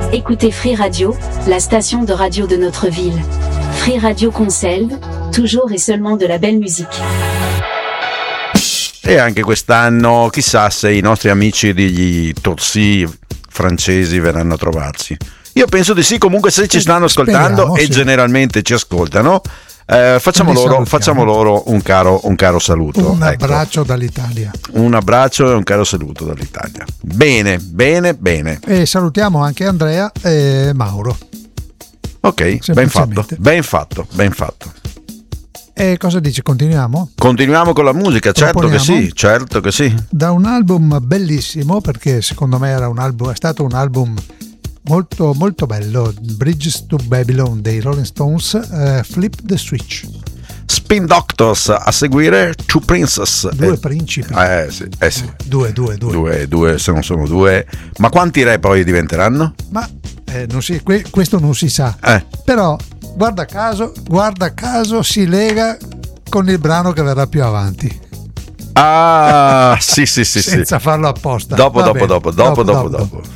Écoutez Free Radio, la station de radio de notre ville. Free Radio Conselve, toujours et seulement de la belle musique. E anche quest'anno chissà se i nostri amici degli Torsi francesi verranno a trovarci. Io penso di sì, comunque se ci stanno ascoltando. Speriamo, e sì, generalmente ci ascoltano, facciamo loro un caro saluto. Un abbraccio dall'Italia. Un abbraccio e un caro saluto dall'Italia. Bene. E salutiamo anche Andrea e Mauro. Ok, ben fatto. E cosa dici? Continuiamo? Continuiamo con la musica, certo che sì. Da un album bellissimo, perché secondo me è stato un album molto molto bello, Bridges to Babylon dei Rolling Stones, Flip the Switch. Spin Doctors a seguire, Two Princess. Due principi. Sì. Due, se non sono due. Ma quanti re poi diventeranno? Ma questo non si sa. Però guarda caso si lega con il brano che verrà più avanti. Ah, sì. Senza farlo apposta. Dopo.